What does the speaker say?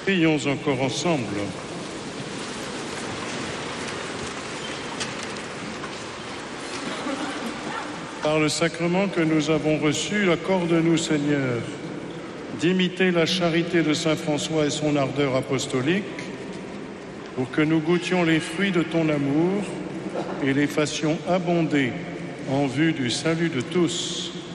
Prions encore ensemble. Par le sacrement que nous avons reçu, accorde-nous, Seigneur, d'imiter la charité de saint François et son ardeur apostolique, pour que nous goûtions les fruits de ton amour et les fassions abonder en vue du salut de tous.